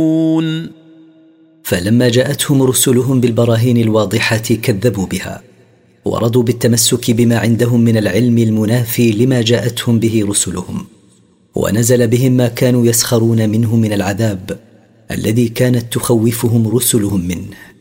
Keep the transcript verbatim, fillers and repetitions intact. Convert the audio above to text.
فلما جاءتهم رسلهم بالبراهين الواضحة كذبوا بها ورضوا بالتمسك بما عندهم من العلم المنافي لما جاءتهم به رسلهم، ونزل بهم ما كانوا يسخرون منه من العذاب الذي كانت تخوفهم رسلهم منه.